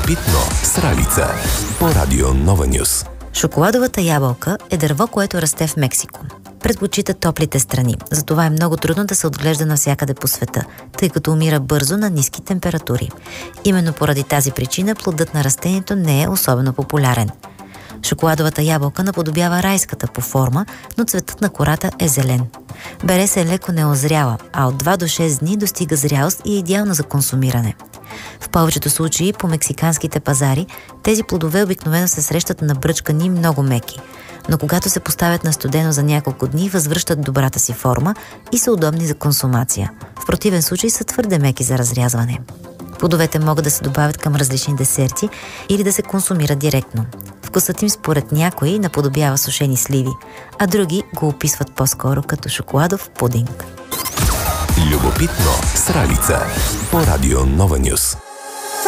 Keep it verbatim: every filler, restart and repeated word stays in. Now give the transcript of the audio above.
Любопитно с Ралица по Радио Нова Нюс. Шоколадовата ябълка е дърво, което расте в Мексико. Предпочита топлите страни, затова е много трудно да се отглежда навсякъде по света, тъй като умира бързо на ниски температури. Именно поради тази причина плодът на растението не е особено популярен. Шоколадовата ябълка наподобява райската по форма, но цветът на кората е зелен. Бере се леко неозряла, а от два до шест дни достига зрялост и е идеална за консумиране. В повечето случаи по мексиканските пазари тези плодове обикновено се срещат набръчкани много меки, но когато се поставят на студено за няколко дни, възвръщат добрата си форма и са удобни за консумация. В противен случай са твърде меки за разрязване. Плодовете могат да се добавят към различни десерти или да се консумират директно. Вкусът им според някои наподобява сушени сливи, а други го описват по-скоро като шоколадов пудинг. Любопитно с Ралица по Радио Нова Нюс.